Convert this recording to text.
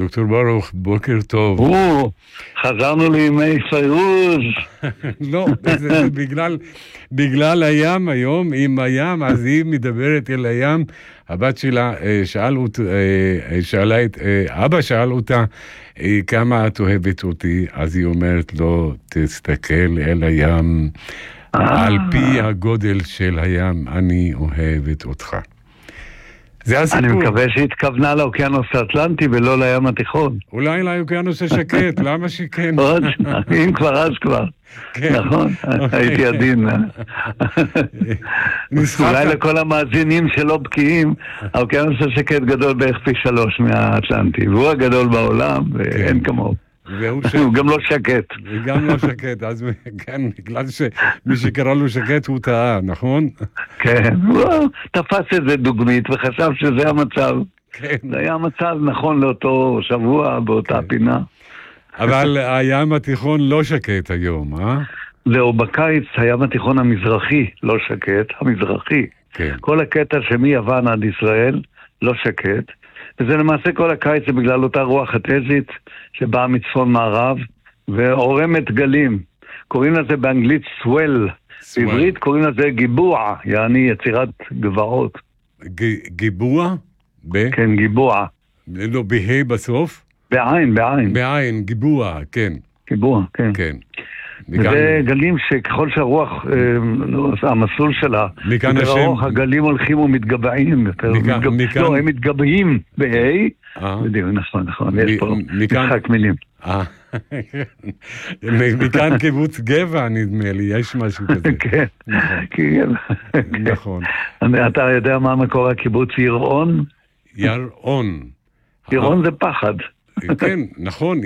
דוקטור ברוך, בוקר טוב. חזרנו לימי פיירוז. לא, זה בגלל הים היום, עם הים, אז היא מדברת אל הים. הבת שלה אבא שאל אותה כמה את אוהבת אותי, אז היא אומרת לו, תסתכל אל הים, על פי הגודל של הים, אני אוהבת אותך. אני מקווה שהתכוונה לאוקיינוס האטלנטי ולא לים התיכון. אולי לאוקיינוס השקט, למה שכן? עוד, אם כבר אז כבר. נכון, הייתי עדין. אולי לכל המאזינים שלא בקיאים, האוקיינוס השקט גדול בערך פי 3 מהאטלנטי, והוא הגדול בעולם ואין כמוהו. הוא גם לא שקט. הוא גם לא שקט, אז כן, בגלל שמי שקרא לו שקט הוא טעה, נכון? כן, הוא תפס איזה דוגמית וחשב שזה המצב. זה היה המצב נכון לאותו שבוע באותה פינה. אבל הים התיכון לא שקט היום, אה? זהו, בקיץ הים התיכון המזרחי לא שקט, המזרחי. כל הקטע שמיוון עד ישראל לא שקט. וזה למעשה כל הקיץ זה בגלל אותה רוח התזית שבאה מצפון מערב ועורמת גלים. קוראים לזה באנגלית סוול. בעברית קוראים לזה גיבוע, יעני יצירת גבעות. גיבוע? כן, גיבוע. לא, בהי בסוף? בעין. בעין, גיבוע, כן. גיבוע, כן. כן. וזה גלים שככל שהרוח, המסלול שלה, יותר ארוך, הגלים הולכים ומתגבעים יותר. לא, הם מתגבעים בהי. נכון, יש פה משחק מילים. מכאן קיבוץ גבע, נדמה לי, יש משהו כזה. כן. נכון. אתה יודע מה מקור הקיבוץ ירעון? ירעון. ירעון זה פחד. כן, נכון.